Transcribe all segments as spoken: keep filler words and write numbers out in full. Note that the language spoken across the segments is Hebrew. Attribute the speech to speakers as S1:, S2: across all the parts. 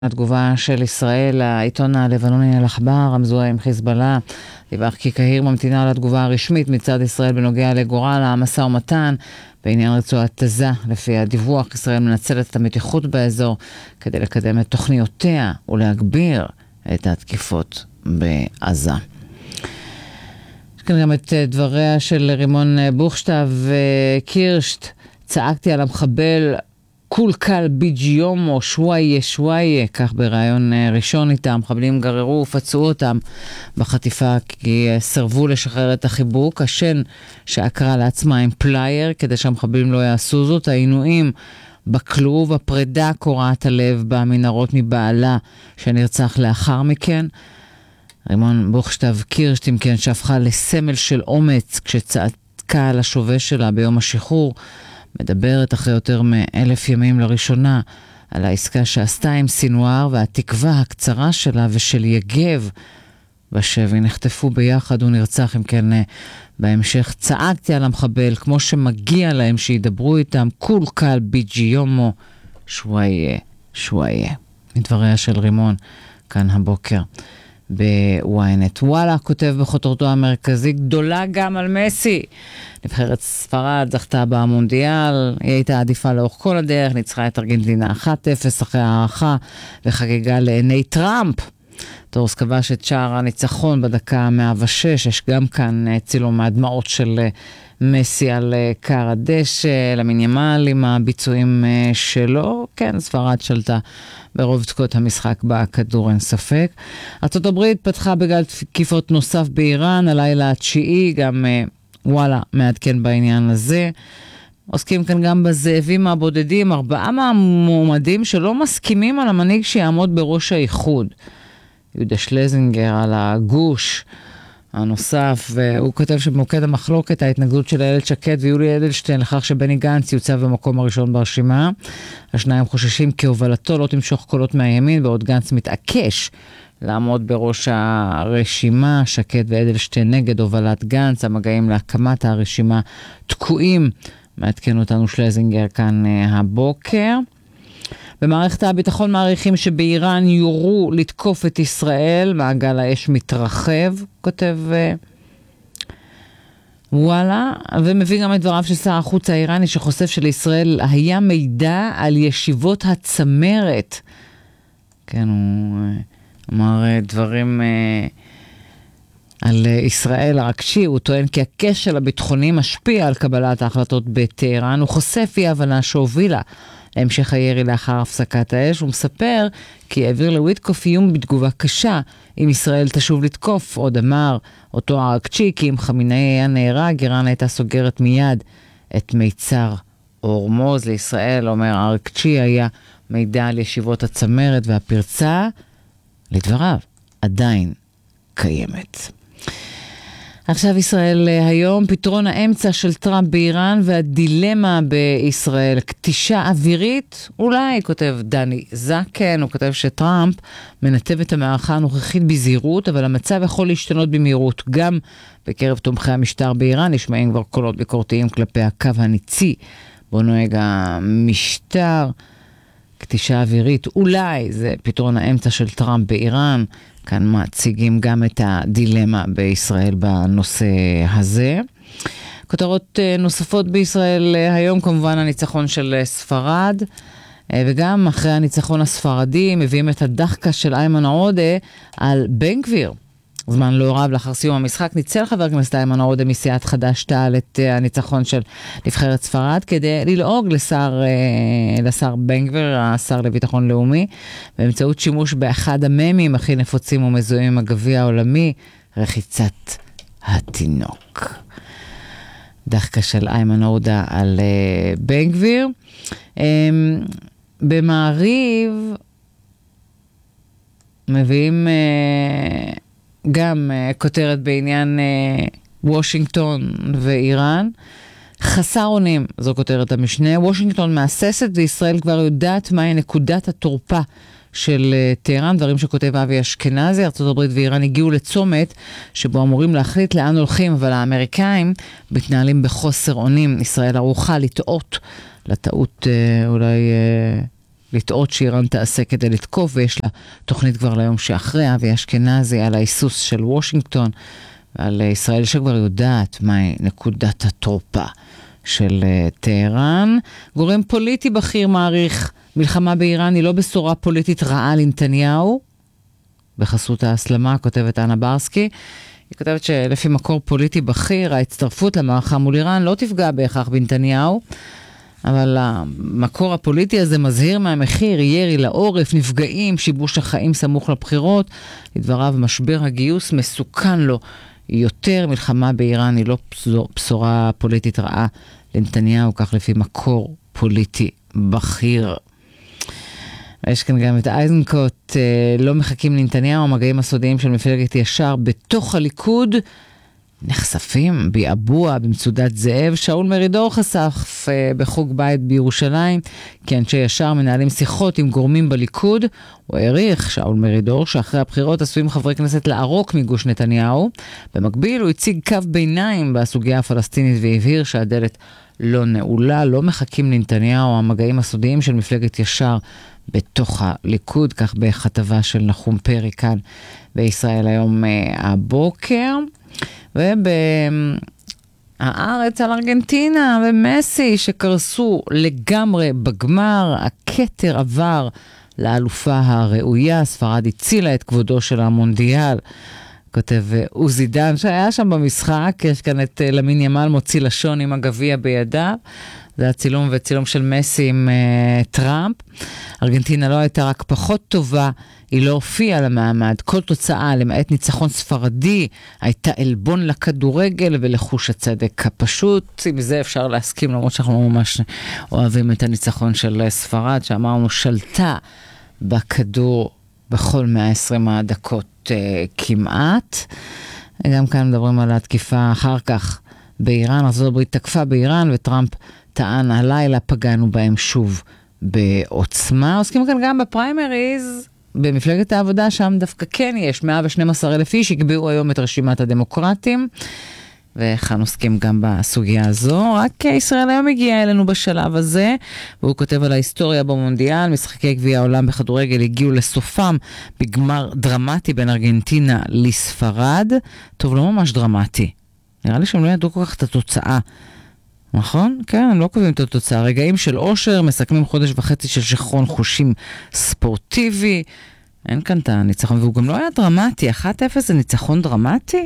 S1: התגובה של ישראל, העיתון הלבנוני אל-אחבר, המזוהה עם חיזבאללה, דיווח כי קהיר ממתינה לתגובה הרשמית מצד ישראל בנוגע לגורל המשא ומתן בעניין רצועת עזה. לפי הדיווח, ישראל מנצלת את המתיחות באזור כדי לקדם את תוכניותיה ולהגביר את התקיפות בעזה. יש כאן גם את דבריה של רימון בוכשטב וקירשט. צעקתי על המחבל כול קל ביג'יומו שוואיה שוואיה, כך ברעיון ראשון איתם. מחבלים גררו ופצעו אותם בחטיפה כי סרבו לשחרר את החיבוק. השן שעקרה לעצמה עם פלייר כדי שהמחבלים לא יעשו זאת. העינויים בכלוב, הפרידה קורעת הלב במנהרות מבעלה שנרצח לאחר מכן. רימון בוכשטב קירשט, אם כן, שהפכה לסמל של אומץ כשצעקה על השווה שלה ביום השחרור, מדברת אחרי יותר מאלף ימים לראשונה על העסקה שעשתה עם סינואר והתקווה הקצרה שלה ושל יגב בשבי. נחטפו ביחד ונרצח. אם כן, בהמשך צעקתי על המחבל כמו שמגיע להם שידברו איתם כול קל ביג'יומו שוואיה שוואיה. מדבריה של רימון כאן הבוקר בוויינט. וואלה, כותב בכותרתו המרכזי, גדולה גם על מסי. נבחרת ספרד זכתה במונדיאל, היא הייתה עדיפה לאורך כל הדרך, ניצחה את ארגנטינה אחת אפס אחרי הערכה וחגיגה לעיני טראמפ. טורס כבש את שער הניצחון בדקה מאה ושש. יש גם כאן צילום מהדמעות של מסי על קר הדשא, למין ימל עם הביצועים שלו. כן, ספרד שלטה ברוב דקות המשחק בכדור, אין ספק. ארצות הברית פתחה בגל תקיפות נוסף באיראן, הלילה התשיעי, גם וואלה מעדכן בעניין הזה. עוסקים כאן גם בזאבים הבודדים, ארבעה מהמועמדים שלא מסכימים על המנהיג שיעמוד בראש האיחוד. יהודה שלזינגר על הגוש הנוסף, והוא כותב שבמוקד המחלוקת ההתנגדות של איילת שקד ויולי אדלשטיין לכך שבני גנץ יוצב במקום הראשון ברשימה. השניים חוששים כי הובלתו לא תמשוך קולות מהימין, בעוד גנץ מתעקש לעמוד בראש הרשימה. שקד ואדלשטיין נגד הובלת גנץ, המגעים להקמת הרשימה תקועים. מעדכן אותנו שלזינגר כאן הבוקר. במערכת הביטחון מעריכים שבאיראן יורו לתקוף את ישראל, מעגל האש מתרחב, כותב וואלה, ומביא גם את דבריו של שר החוץ האיראני שחושף שלישראל היה מידע על ישיבות הצמרת. כן, הוא אמר דברים על ישראל הרגשי, הוא טוען כי הכשל הביטחוני משפיע על קבלת ההחלטות בטהרן. הוא חושף אי הבנה שהובילה להמשך הירי לאחר הפסקת האש. הוא מספר כי העביר לוויטקוף איום בתגובה קשה אם ישראל תשוב לתקוף. עוד אמר אותו הרגשי כי אם חמינאי היה נהרג, איראן הייתה סוגרת מיד את מיצר הורמוז. לישראל, אומר הרגשי, היה מידע על ישיבות הצמרת, והפרצה לדבריו עדיין קיימת. עכשיו ישראל היום, פתרון האמצע של טראמפ באיראן והדילמה בישראל, כתישה אווירית, אולי, כותב דני זקן. הוא כותב שטראמפ מנתב את המערכה הנוכחית בזהירות, אבל המצב יכול להשתנות במהירות. גם בקרב תומכי המשטר באיראן נשמעים כבר קולות ביקורתיים כלפי הקו הניצי בו נוהג המשטר. כתישה אווירית, אולי זה פתרון האמצע של טראמפ באיראן. כאן מציגים גם את הדילמה בישראל בנושא הזה. כותרות נוספות בישראל היום, כמובן הניצחון של ספרד, וגם אחרי הניצחון הספרדי מביאים את הדחקה של איימן עודה על בן גביר. זמן לא רב לאחר סיום המשחק ניצל חבר הכנסת איימן עודה מסיעת חד"ש-תע"ל את הניצחון של נבחרת ספרד כדי ללעוג לשר, לשר בן גביר, השר לביטחון לאומי, באמצעות שימוש באחד הממים הכי נפוצים ומזוהים עם הגביע העולמי, רחיצת התינוק. דחקה של איימן עודה על בן גביר. במעריב מביאים גם uh, כותרת בעניין uh, וושינגטון ואיראן. חסר אונים, זו כותרת המשנה. וושינגטון מאססת וישראל כבר יודעת מהי נקודת התורפה של uh, טהרן, דברים שכותב אבי אשכנזי. ארצות הברית ואיראן הגיעו לצומת שבו אמורים להחליט לאן הולכים, אבל האמריקאים מתנהלים בחוסר אונים. ישראל ערוכה לטעות, לטעות uh, אולי uh, לטעות שאיראן תעשה כדי לתקוף, ויש לה תוכנית כבר ליום שאחריה, ואשכנזי על ההיסוס של וושינגטון, ועל ישראל שכבר יודעת מהי נקודת התורפה של טהרן. גורם פוליטי בכיר מעריך, מלחמה באיראן היא לא בשורה פוליטית רעה לנתניהו, בחסות ההסלמה, כותבת אנה ברסקי. היא כותבת שלפי מקור פוליטי בכיר, ההצטרפות למערכה מול איראן לא תפגע בהכרח בנתניהו, אבל המקור הפוליטי הזה מזהיר מהמחיר, ירי לעורף, נפגעים, שיבוש החיים סמוך לבחירות. לדבריו, משבר הגיוס מסוכן לו יותר. מלחמה באיראן היא לא בשורה פוליטית רעה לנתניהו, כך לפי מקור פוליטי בכיר. יש כאן גם את אייזנקוט, לא מחכים לנתניהו, המגעים הסודיים של מפלגת ישר בתוך הליכוד נחשפים ביעבוע במצודת זאב. שאול מרידור חשף בחוג בית בירושלים כי אנשי ישר מנהלים שיחות עם גורמים בליכוד. הוא העריך, שאול מרידור, שאחרי הבחירות עשויים חברי כנסת לערוק מגוש נתניהו. במקביל הוא הציג קו ביניים בסוגיה הפלסטינית והבהיר שהדלת לא נעולה, לא מחכים לנתניהו, המגעים הסודיים של מפלגת ישר בתוך הליכוד, כך בכתבה של נחום פרי כאן בישראל היום הבוקר. ובהארץ על ארגנטינה ומסי שקרסו לגמרי בגמר, הכתר עבר לאלופה הראויה, ספרד הצילה את כבודו של המונדיאל. כותב עוזי דן שהיה שם במשחק, יש כאן את למין ימל מוציא לשון עם הגביע בידיו, זה הצילום וצילום של מסי עם uh, טראמפ. ארגנטינה לא הייתה רק פחות טובה, היא לא הופיעה למעמד. כל תוצאה, למעט ניצחון ספרדי, הייתה אלבון לכדורגל ולחוש הצדק הפשוט. עם זה אפשר להסכים, למרות שאנחנו ממש אוהבים את הניצחון של ספרד, שאמרנו שלטה בכדור בכל מאה ועשרים הדקות uh, כמעט. גם כאן מדברים על התקיפה אחר כך באיראן. ארצות הברית תקפה באיראן וטראמפ טען הלילה פגענו בהם שוב בעוצמה. עוסקים כאן גם בפריימריז במפלגת העבודה, שם דווקא כן יש מאה ושנים עשר אלף איש, יקבעו היום את רשימת הדמוקרטים, וכאן עוסקים גם בסוגיה הזו. רק ישראל היום הגיע אלינו בשלב הזה, והוא כותב על ההיסטוריה במונדיאל. משחקי גביע העולם בכדורגל הגיעו לסופם בגמר דרמטי בין ארגנטינה לספרד. טוב, לא ממש דרמטי. נראה לי שהם לא ידעו כל כך את התוצאה. נכון? כן, הם לא קובעים את התוצאה. רגעים של אושר, מסכמים חודש וחצי של שכרון חושים ספורטיבי. אין כאן את הניצחון, והוא גם לא היה דרמטי. אחת אפס זה ניצחון דרמטי?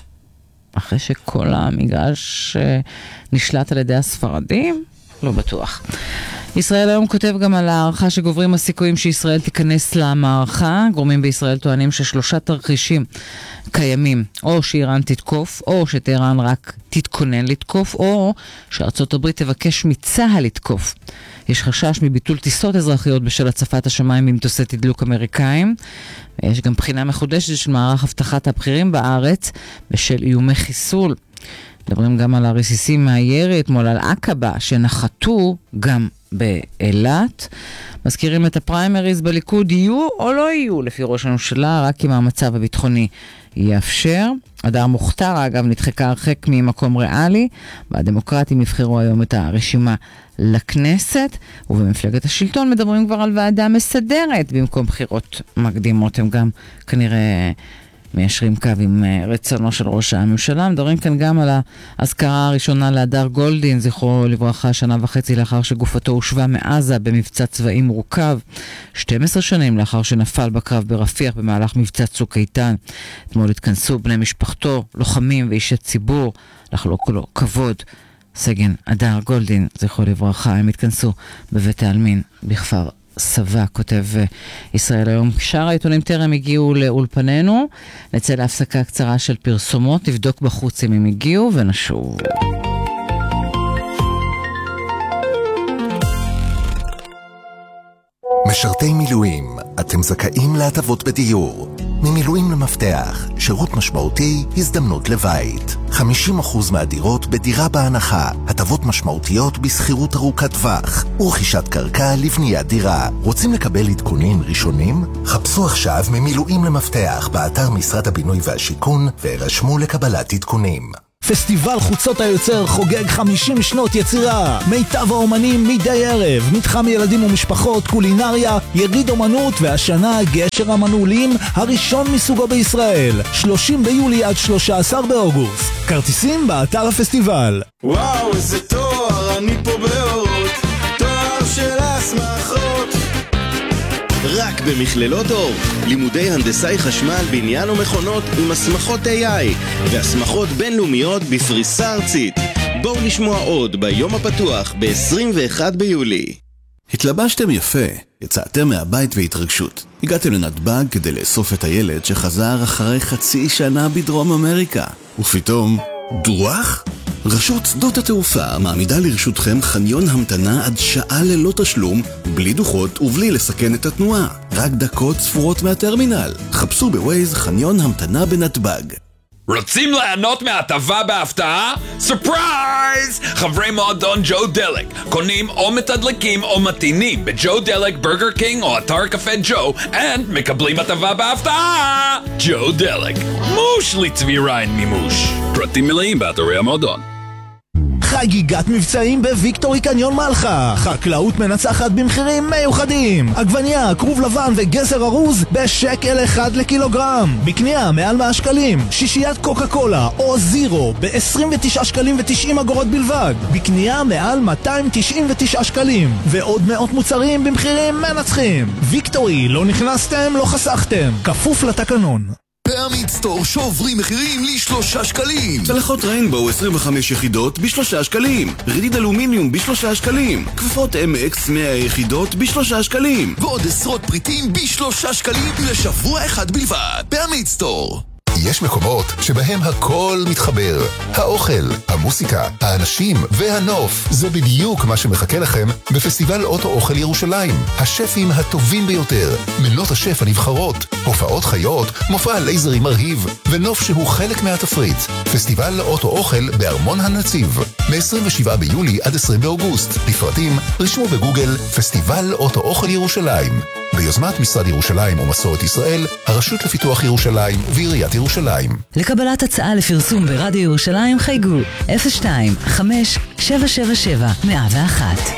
S1: אחרי שכל המגרש נשלט על ידי הספרדים? לא בטוח. ישראל היום כותב גם על הערכה שגוברים הסיכויים שישראל תיכנס למערכה. גורמים בישראל טוענים ששלושה תרחישים קיימים, או שאיראן תתקוף, או שטהרן רק תתכונן לתקוף, או שארצות הברית תבקש מצה"ל לתקוף. יש חשש מביטול טיסות אזרחיות בשל הצפת השמיים במטוסי תדלוק אמריקאים. יש גם בחינה מחודשת של מערך הבטחת הבכירים בארץ בשל איומי חיסול. מדברים גם על הרסיסים מהירי אתמול על עקבה שנחתו גם באילת. מזכירים את הפריימריז בליכוד, יהיו או לא יהיו לפי ראש הממשלה, רק אם המצב הביטחוני יאפשר. הדר מוכתר אגב נדחקה הרחק ממקום ריאלי, והדמוקרטים יבחרו היום את הרשימה לכנסת, ובמפלגת השלטון מדברים כבר על ועדה מסדרת במקום בחירות מקדימות. הם גם כנראה מיישרים קו עם רצונו של ראש הממשלה. מדברים כאן גם על ההזכרה הראשונה להדר גולדין, זכרו לברכה, שנה וחצי לאחר שגופתו הושבה מעזה במבצע צבאי מורכב, שתים עשרה שנים לאחר שנפל בקרב ברפיח במהלך מבצע צוק איתן. אתמול התכנסו בני משפחתו, לוחמים ואישי ציבור, לחלוק לו כבוד. סגן הדר גולדין, זכרו לברכה, הם התכנסו בבית העלמין בכפר סבא. כותב ישראל היום. שאר העיתונים טרם הגיעו לאולפנינו. נצא להפסקה קצרה של פרסומות, נבדוק בחוץ אם הם הגיעו ונשוב.
S2: משרתי מילואים, אתם זכאים להטבות בדיור. ממילואים למפתח, שירות משמעותי, הזדמנות לבית. חמישים אחוז מהדירות בדירה בהנחה, הטבות משמעותיות בסחירות ארוכת טווח, ורכישת קרקע לבניית דירה. רוצים לקבל עדכונים ראשונים? חפשו עכשיו ממילואים למפתח באתר משרד הבינוי והשיכון, והירשמו לקבלת עדכונים.
S3: פסטיבל חוצות היוצר חוגג חמישים שנות יצירה. מיטב האומנים מדי ערב, מתחם ילדים ומשפחות, קולינריה, יריד אומנות, והשנה גשר המנעולים הראשון מסוגו בישראל. שלושים ביולי עד שלושה עשר באוגוסט. כרטיסים באתר הפסטיבל.
S4: וואו, איזה תואר, אני פה באורות, תואר של הסמכות.
S5: רק במכללות אור, לימודי הנדסאי חשמל, בניין ומכונות עם הסמכות איי איי והסמכות בינלאומיות בפריסה ארצית. בואו לשמוע עוד ביום הפתוח ב-עשרים ואחד ביולי.
S6: התלבשתם יפה, יצאתם מהבית והתרגשות. הגעתם לנתב"ג כדי לאסוף את הילד שחזר אחרי חצי שנה בדרום אמריקה. ופתאום, דרוח? רשות שדות התעופה מעמידה לרשותכם חניון המתנה עד שעה ללא תשלום, בלי דוחות ובלי לסכן את התנועה. רק דקות ספורות מהטרמינל. חפשו בווייז חניון המתנה בנתב"ג.
S7: רוצים ליהנות מהטבה בהפתעה? סופרייז! חברי מועדון ג'ו דלק קונים או מתדלקים או מתינים בג'ו דלק, ברגר קינג או אתר קפה ג'ו, and מקבלים הטבה בהפתעה! ג'ו דלק, מוש לצבי ריין מימוש. פרטים מלאים באתרי המועדון.
S3: חגיגת מבצעים בוויקטורי קניון מלחה. חקלאות מנצחת במחירים מיוחדים. עגבניה, כרוב לבן וגזר ארוז בשקל אחד לקילוגרם. בקנייה מעל מאה שקלים. שישיית קוקה קולה או זירו ב-עשרים ותשעה שקלים ותשעים אגורות בלבד. בקנייה מעל מאתיים תשעים ותשעה שקלים. ועוד מאות מוצרים במחירים מנצחים. ויקטורי, לא נכנסתם, לא חסכתם. כפוף לתקנון.
S8: בעמית סטור שוברים מחירים לשלושה שקלים.
S6: צלחות ריינבואו עשרים וחמש יחידות בשלושה שקלים. רדיד אלומיניום בשלושה שקלים. כפפות אם אקס מאה יחידות בשלושה שקלים.
S8: ועוד עשרות פריטים בשלושה שקלים לשבוע אחד בלבד. בעמית סטור.
S2: יש מקומות שבהם הכל מתחבר. האוכל, המוסיקה, האנשים והנוף. זה בדיוק מה שמחכה לכם בפסטיבל אוטו אוכל ירושלים. השפים הטובים ביותר, מנות השף הנבחרות, הופעות חיות, מופע לייזרי מרהיב, ונוף שהוא חלק מהתפריט. פסטיבל אוטו אוכל בארמון הנציב. מ-עשרים ושבעה ביולי עד עשרים באוגוסט. לפרטים, רשמו בגוגל פסטיבל אוטו אוכל ירושלים. ביוזמת משרד ירושלים ומסורת ישראל, הרשות לפיתוח ירושלים ועיריית ירושלים.
S9: לקבלת הצעה לפרסום ברדיו ירושלים חייגו אפס שתיים חמש שבע שבע שבע מאה ואחת.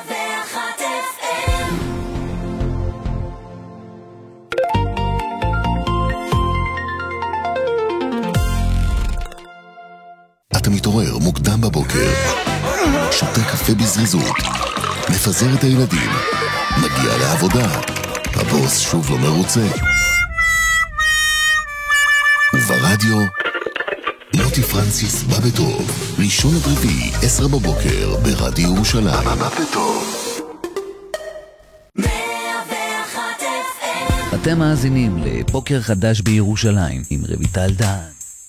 S2: אתה מתעורר מוקדם בבוקר, שותה קפה בזריזות, מפזר את הילדים, מגיע לעבודה, הבוס שוב לא מרוצה. וברדיו, מוטי פרנסיס בא בטוב, ראשון עד רביעי, עשר בבוקר, ברדיו ירושלים. בא בטוב.
S10: אתם מאזינים לבוקר חדש בירושלים עם רויטל דהן.